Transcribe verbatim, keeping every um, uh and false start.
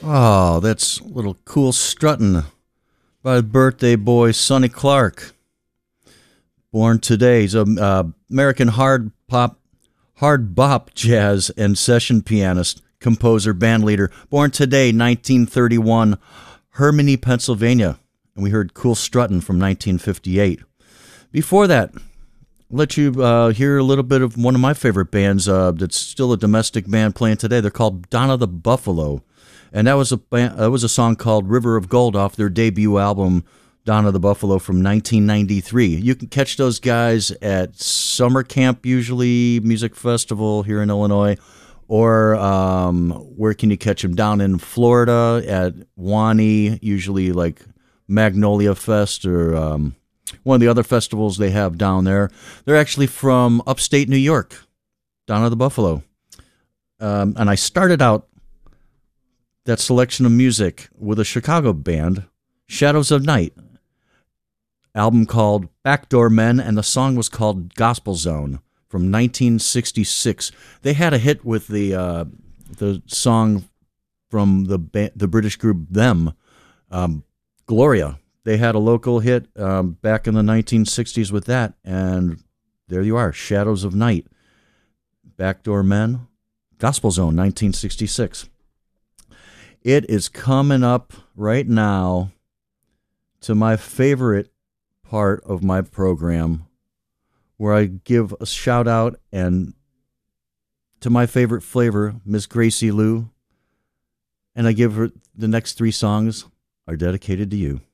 Oh, that's a little cool strutting by birthday boy Sonny Clark. Born today, he's a uh, American hard pop, hard bop, jazz, and session pianist, composer, band leader. Born today, nineteen thirty-one, Harmony, Pennsylvania. And we heard Cool Struttin' from nineteen fifty-eight. Before that, let you uh, hear a little bit of one of my favorite bands uh, that's still a domestic band playing today. They're called Donna the Buffalo. And that was a band, that was a song called River of Gold off their debut album, Donna the Buffalo, from nineteen ninety-three. You can catch those guys at summer camp, usually, music festival here in Illinois. Or um, where can you catch them? Down in Florida at Wani, usually like Magnolia Fest or um, one of the other festivals they have down there. They're actually from upstate New York, Donna the Buffalo. Um, and I started out that selection of music with a Chicago band, Shadows of Night, album called Backdoor Men, and the song was called Gospel Zone from nineteen sixty-six. They had a hit with the uh, the song from the ba- the British group Them, um, Gloria. They had a local hit um, back in the nineteen sixties with that, and there you are, Shadows of Night, Backdoor Men, Gospel Zone, nineteen sixty-six. It is coming up right now to my favorite part of my program, where I give a shout out and to my favorite flavor, Miss Gracie Lou, and I give her the next three songs are dedicated to you.